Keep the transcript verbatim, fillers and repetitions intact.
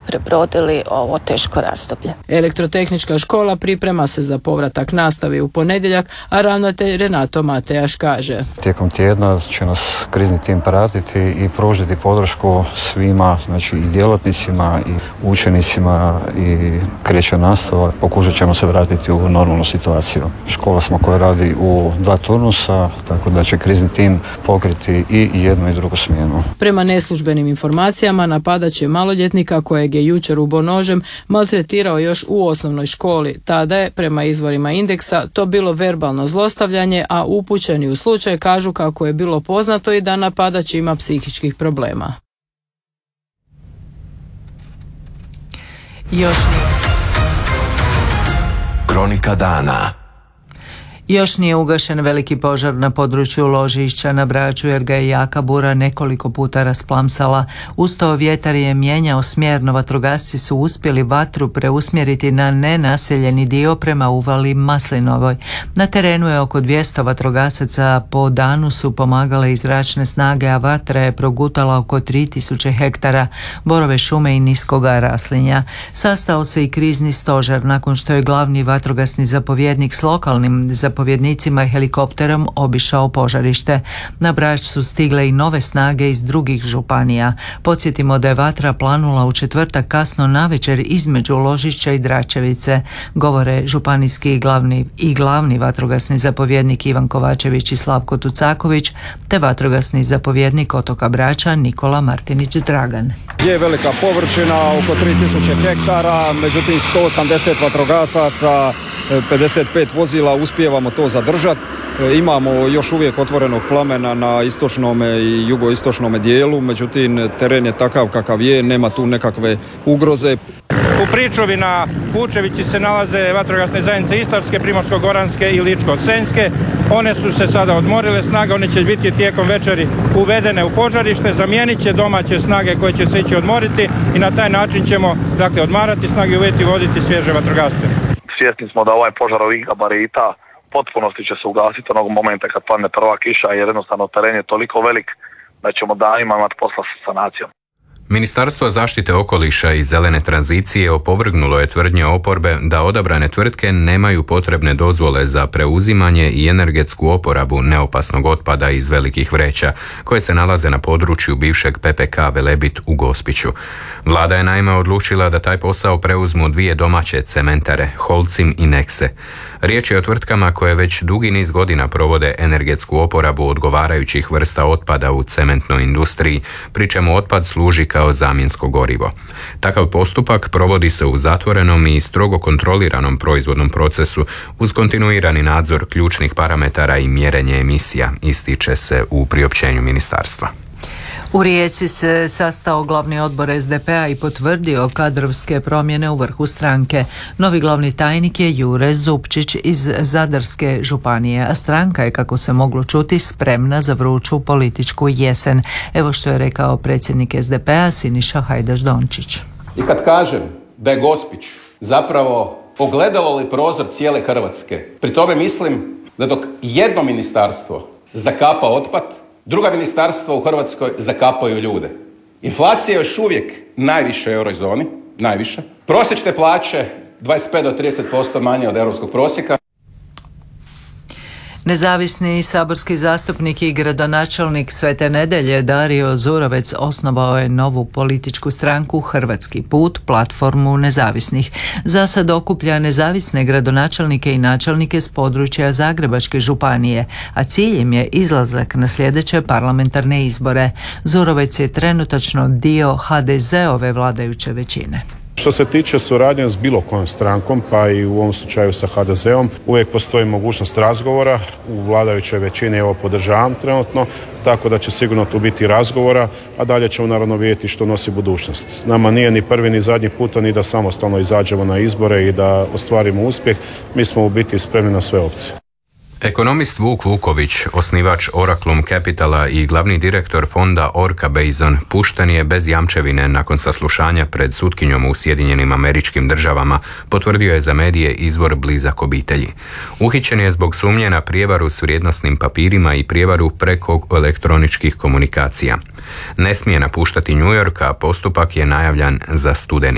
prebrodili ovo teško razdoblje. Elektrotehnička škola priprema se za povratak nastavi u ponedjeljak, a ravnatelj Renato Matejaš kaže: Tijekom tjedna će nas krizni tim pratiti i pružiti podršku svima, znači i djelatnicima i učenicima, i kreće nastava. Pokušat ćemo se vratiti u normalnu situaciju. Škola smo koja radi u dva turnusa, tako da će krizni tim pokriti i jednu i drugu smjenu. Prema neslužbenim informacijama napadač je maloljetnika kojeg je jučer ubo nožem maltretirao još u osnovnoj školi. Tada je, prema izvorima Indeksa, to bilo verbalno zlostavljanje, a upućeni u slučaj kažu kako je bilo poznato i da napadač ima psihičkih problema. Još nije. Kronika dana. Još nije ugašen veliki požar na području Ložišća na Braču jer ga je jaka bura nekoliko puta rasplamsala. Uz to vjetar je mijenjao smjer, no vatrogasci su uspjeli vatru preusmjeriti na nenaseljeni dio prema uvali Maslinovoj. Na terenu je oko dvjesto vatrogasaca, po danu su pomagale i zračne snage, a vatra je progutala oko tri tisuće hektara borove šume i niskoga raslinja. Sastao se i krizni stožer nakon što je glavni vatrogasni zapovjednik s lokalnim zapovjednicima zapovjednicima i helikopterom obišao požarište. Na Brač su stigle i nove snage iz drugih županija. Podsjetimo da je vatra planula u četvrtak kasno navečer između Ložišća i Dračevice. Govore županijski i glavni, i glavni vatrogasni zapovjednik Ivan Kovačević i Slavko Tucaković, te vatrogasni zapovjednik otoka Brača Nikola Martinić Dragan. Je velika površina, oko tri tisuće hektara, međutim sto osamdeset vatrogasaca, pedeset pet vozila, uspijevamo to zadržati. Imamo još uvijek otvorenog plamena na istočnom i jugoistočnom dijelu, međutim teren je takav kakav je, nema tu nekakve ugroze. U pričuvi na Vučevići se nalaze vatrogasne zajednice Istarske, Primorsko-goranske i Ličko-senjske. One su se sada odmorile snage, one će biti tijekom večeri uvedene u požarište, zamijenit će domaće snage koje će se ići odmoriti i na taj način ćemo dakle odmarati snage i uvjeti voditi svježe vatrogasce. Svjesni smo da ovaj požar ovih gabarita potpunosti će se ugasiti onog momenta kad padne prva kiša, jer jednostavno teren je toliko velik da ćemo danima imati posla sa sanacijom. Ministarstvo zaštite okoliša i zelene tranzicije opovrgnulo je tvrdnje oporbe da odabrane tvrtke nemaju potrebne dozvole za preuzimanje i energetsku oporabu neopasnog otpada iz velikih vreća koje se nalaze na području bivšeg P P K Velebit u Gospiću. Vlada je naime odlučila da taj posao preuzmu dvije domaće cementare, Holcim i Nexe. Riječ je o tvrtkama koje već dugi niz godina provode energetsku oporabu odgovarajućih vrsta otpada u cementnoj industriji, pri čemu otpad služi kao zamjensko gorivo. Takav postupak provodi se u zatvorenom i strogo kontroliranom proizvodnom procesu uz kontinuirani nadzor ključnih parametara i mjerenje emisija, ističe se u priopćenju ministarstva. U Rijeci se sastao glavni odbor S D P-a i potvrdio kadrovske promjene u vrhu stranke. Novi glavni tajnik je Jure Zupčić iz Zadarske županije, a stranka je, kako se moglo čuti, spremna za vruću političku jesen. Evo što je rekao predsjednik S D P-a Siniša Hajdaš Dončić. I kad kažem da je Gospić zapravo ogledalo li prozor cijele Hrvatske, pri tome mislim da dok jedno ministarstvo zakapa otpad, druga ministarstva u Hrvatskoj zakapaju ljude. Inflacija je još uvijek najviša u eurozoni, najviša. Prosječne plaće dvadeset pet do trideset posto manje od europskog prosjeka. Nezavisni saborski zastupnik i gradonačelnik Svete Nedelje Dario Zurovec osnovao je novu političku stranku Hrvatski put, platformu nezavisnih. Za sad okuplja nezavisne gradonačelnike i načelnike s područja Zagrebačke županije, a cilj im je izlazak na sljedeće parlamentarne izbore. Zurovec je trenutačno dio H D Z-ove vladajuće većine. Što se tiče suradnje s bilo kojom strankom, pa i u ovom slučaju sa H D Z-om, uvijek postoji mogućnost razgovora. U vladajućoj većini evo podržavam trenutno, tako da će sigurno tu biti razgovora, a dalje ćemo naravno vidjeti što nosi budućnost. Nama nije ni prvi ni zadnji puta ni da samostalno izađemo na izbore i da ostvarimo uspjeh. Mi smo u biti spremni na sve opcije. Ekonomist Vuk Vuković, osnivač Oraclum Capitala i glavni direktor fonda Orca Basin, pušten je bez jamčevine nakon saslušanja pred sutkinjom u Sjedinjenim Američkim Državama, potvrdio je za medije izvor blizak obitelji. Uhićen je zbog sumnje na prijevaru s vrijednosnim papirima i prijevaru preko elektroničkih komunikacija. Ne smije napuštati New York, a postupak je najavljan za studeni.